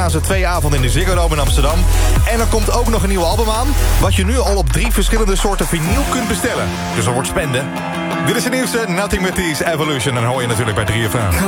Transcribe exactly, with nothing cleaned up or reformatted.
staan ze twee avonden in de Ziggo Dome in Amsterdam. En er komt ook nog een nieuw album aan, wat je nu al op drie verschillende soorten vinyl kunt bestellen. Dus dat wordt spenden. Dit is de nieuwste Nothing But Thieves Evolution en hoor je natuurlijk bij drie F M.